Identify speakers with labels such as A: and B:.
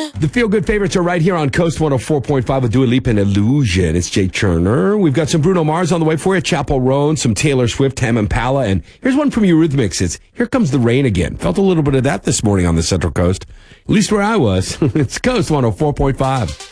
A: The feel-good favorites are right here on Coast 104.5 with Dua Lipa and Illusion. It's Jay Turner. We've got some Bruno Mars on the way for you, Chappell Roan, some Taylor Swift, Tame Impala, and here's one from Eurythmics. It's Here Comes the Rain Again. Felt a little bit of that this morning on the Central Coast, at least where I was. It's Coast 104.5.